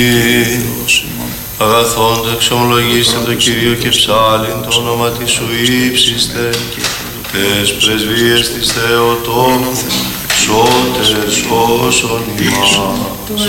Αγαθόντο εξομολογήστε το Κυρίο και ψάλιν το όνομα της σου ύψιστε, τες πρεσβείες της Θεοτόκου, σώτερ σώσον ημάς.